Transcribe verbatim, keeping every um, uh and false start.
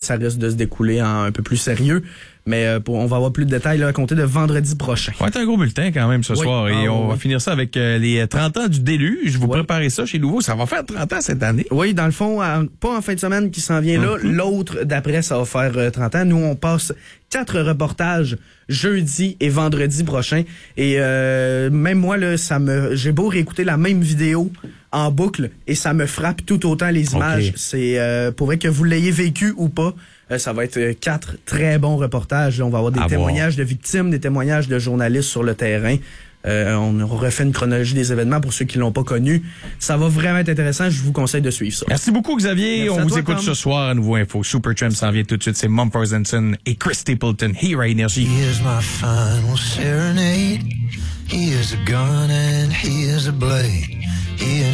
ça risque de se découler en un peu plus sérieux. Mais euh, pour, on va avoir plus de détails là, à compter de vendredi prochain. Ça va être un gros bulletin quand même ce oui. soir. Et ah, on oui. va finir ça avec euh, les trente ans du déluge. Vous oui. préparez ça chez Nouveau. Ça va faire trente ans cette année. Oui, dans le fond, à, pas en fin de semaine qui s'en vient là. Mm-hmm. L'autre d'après, ça va faire euh, trente ans. Nous, on passe quatre reportages jeudi et vendredi prochain. Et euh, même moi, là, ça me, j'ai beau réécouter la même vidéo en boucle et ça me frappe tout autant les images. Okay. C'est euh, pour vrai que vous l'ayez vécu ou pas. Euh, ça va être quatre très bons reportages. On va avoir des à témoignages voir. de victimes, des témoignages de journalistes sur le terrain. Euh, on refait une chronologie des événements pour ceux qui l'ont pas connu. Ça va vraiment être intéressant. Je vous conseille de suivre ça. Merci beaucoup, Xavier. Merci on vous toi, écoute Tom. ce soir à Nouveau Info. Supertramp s'en vient tout de suite. C'est Mumford and Son et Chris Stapleton. Here à Énergie. Here's my final serenade. Here's a gun and here's a blade. Here's